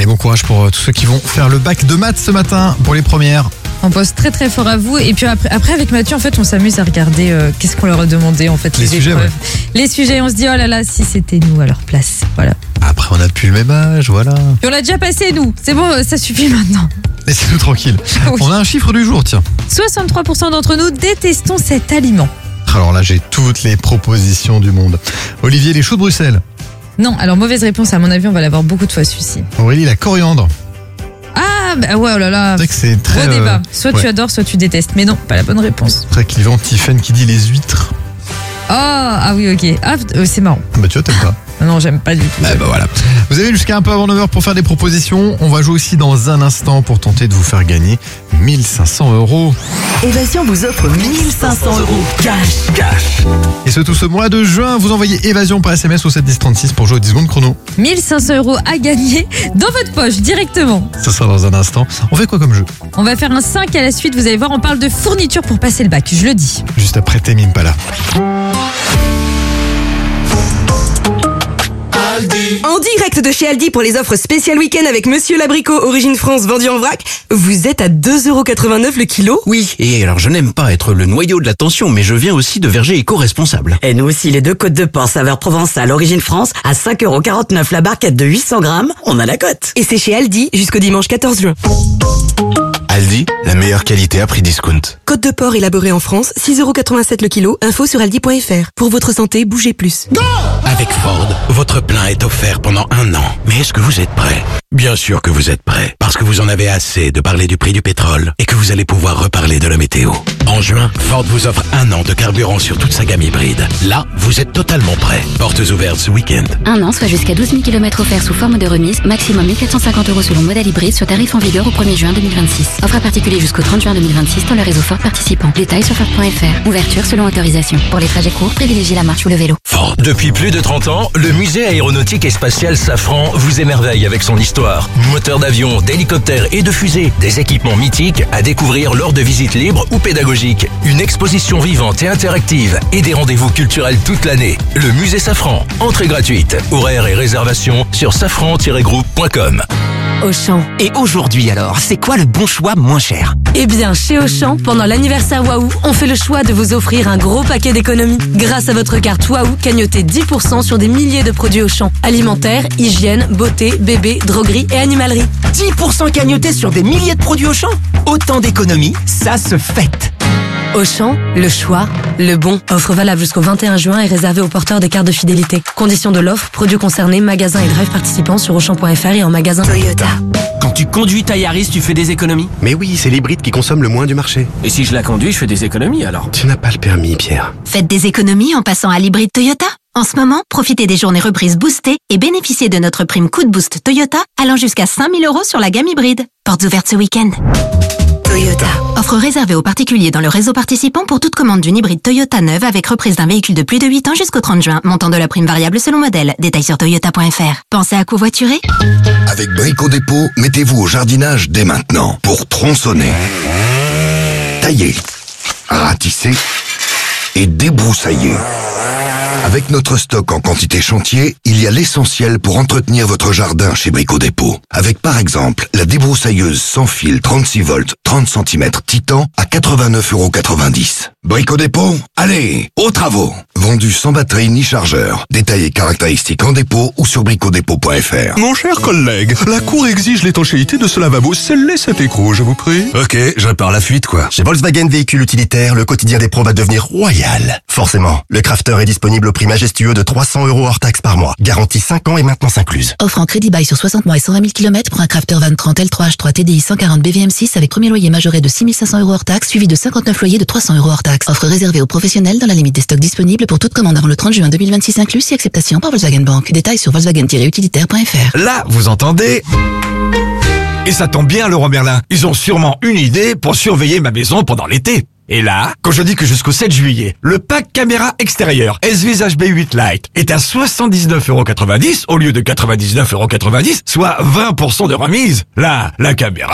bon courage pour tous ceux qui vont faire le bac de maths ce matin pour les premières. On pense très très fort à vous. Et puis après avec Mathieu, en fait, on s'amuse à regarder qu'est-ce qu'on leur a demandé, en fait, Les sujets, épreuves. ouais. Les sujets, on se dit, oh là là, si c'était nous à leur place. Voilà. Après, on n'a plus le même âge, voilà. Puis on l'a déjà passé, nous. C'est bon, ça suffit maintenant. Laissez-nous tranquille. Oui. On a un chiffre du jour, tiens. 63% d'entre nous détestons cet aliment. Alors là, j'ai toutes les propositions du monde. Olivier, les choux de Bruxelles. Non, alors mauvaise réponse, à mon avis, on va l'avoir beaucoup de fois celui-ci. Aurélie, la coriandre. Ah, bah ouais, oh là là. C'est vrai que c'est très... Gros débat. Soit ouais. tu adores, soit tu détestes. Mais non, pas la bonne réponse. Très clivant. Tiffen qui dit les huîtres. Oh, ah oui, ok. Ah, c'est marrant. Bah tu vois, t'aimes pas. Non, j'aime pas du tout. Bah voilà. Vous avez jusqu'à un peu avant 9h pour faire des propositions. On va jouer aussi dans un instant pour tenter de vous faire gagner 1500 €. Évasion vous offre 1500 € cash. Et tout ce mois de juin, vous envoyez Évasion par SMS au 71036 pour jouer aux 10 secondes chrono. 1500 € à gagner dans votre poche directement. Ça sera dans un instant. On fait quoi comme jeu? On va faire un 5 à la suite. Vous allez voir, on parle de fourniture pour passer le bac. Je le dis. Juste après Tame Impala. En direct de chez Aldi pour les offres spéciales week-end avec Monsieur Labricot, origine France, vendu en vrac. Vous êtes à 2,89 € le kilo. Oui, et alors je n'aime pas être le noyau de l'attention, mais je viens aussi de Verger éco-responsable. Et nous aussi, les 2 côtes de porc saveur provençale, origine France, à 5,49 € la barquette de 800 grammes, on a la cote. Et c'est chez Aldi jusqu'au dimanche 14 juin. Aldi, la meilleure qualité à prix discount. Côte de porc élaborée en France, 6,87 € le kilo. Info sur aldi.fr. Pour votre santé, bougez plus. Avec Ford, votre plein est offert pendant 1 an. Mais est-ce que vous êtes prêt? Bien sûr que vous êtes prêt, parce que vous en avez assez de parler du prix du pétrole et que vous allez pouvoir reparler de la météo. En juin, Ford vous offre 1 an de carburant sur toute sa gamme hybride. Là, vous êtes totalement prêt. Portes ouvertes ce week-end. 1 an, soit jusqu'à 12 000 km offerts sous forme de remise, maximum 1450 € selon modèle hybride sur tarif en vigueur au 1er juin 2026. Offre à particulier jusqu'au 30 juin 2026 dans le réseau Ford participant. Détails sur Ford.fr. Ouverture selon autorisation. Pour les trajets courts, privilégiez la marche ou le vélo. Ford. Depuis plus de 30 ans, le musée aéronautique et spatial Safran vous émerveille avec son histoire. Moteurs d'avion, d'hélicoptères et de fusées, des équipements mythiques à découvrir lors de visites libres ou pédagogiques. Une exposition vivante et interactive et des rendez-vous culturels toute l'année. Le musée Safran, entrée gratuite. Horaires et réservations sur safran-groupe.com. Auchan. Et aujourd'hui alors, c'est quoi le bon choix moins cher? Eh bien, chez Auchan, pendant l'anniversaire Waouh, on fait le choix de vous offrir un gros paquet d'économies. Grâce à votre carte Waouh, cagnotez 10% sur des milliers de produits Auchan. Alimentaire, hygiène, beauté, bébé, droguerie et animalerie. 10% cagnotés sur des milliers de produits Auchan? Autant d'économies, ça se fête. Auchan, le choix, le bon. Offre valable jusqu'au 21 juin et réservée aux porteurs des cartes de fidélité. Conditions de l'offre, produits concernés, magasins et drive participants sur Auchan.fr et en magasin Toyota. Quand tu conduis ta Yaris, tu fais des économies? Mais oui, c'est l'hybride qui consomme le moins du marché. Et si je la conduis, je fais des économies alors? Tu n'as pas le permis, Pierre. Faites des économies en passant à l'hybride Toyota. En ce moment, profitez des journées reprises boostées et bénéficiez de notre prime coup de boost Toyota allant jusqu'à 5 000 € sur la gamme hybride. Portes ouvertes ce week-end. Toyota. Offre réservée aux particuliers dans le réseau participant pour toute commande d'une hybride Toyota neuve avec reprise d'un véhicule de plus de 8 ans jusqu'au 30 juin. Montant de la prime variable selon modèle. Détails sur toyota.fr. Pensez à covoiturer? Avec Brico Dépôt, mettez-vous au jardinage dès maintenant pour tronçonner, tailler, ratisser et débroussailler. Avec notre stock en quantité chantier, il y a l'essentiel pour entretenir votre jardin chez Brico Dépôt. Avec par exemple la débroussailleuse sans fil 36 volts 30 cm Titan à 89,90 €. Brico Dépôt, allez, aux travaux. Vendu sans batterie ni chargeur. Détails et caractéristiques en dépôt ou sur bricodépôt.fr. Mon cher collègue, la cour exige l'étanchéité de ce lavabo. Scellez cet écrou, je vous prie. Ok, je pars la fuite quoi. Chez Volkswagen Véhicules Utilitaires, le quotidien des pros va devenir royal. Forcément, le Crafter est disponible au prix majestueux de 300 € hors taxe par mois. Garantie 5 ans et maintenance incluse. Offre en crédit bail sur 60 mois et 120 000 km pour un Crafter Van 30 L3H3 TDI 140 BVM6 avec premier loyer majoré de 6 500 € hors taxe suivi de 59 loyers de 300 € hors taxe. Offre réservée aux professionnels dans la limite des stocks disponibles pour toute commande avant le 30 juin 2026 inclus si acceptation par Volkswagen Bank. Détails sur volkswagen-utilitaire.fr. Là, vous entendez? Et ça tombe bien, Laurent Merlin. Ils ont sûrement une idée pour surveiller ma maison pendant l'été. Et là, quand je dis que jusqu'au 7 juillet, le pack caméra extérieure SVH B8 Lite est à 79,90 € au lieu de 99,90 €, soit 20% de remise, là, la caméra,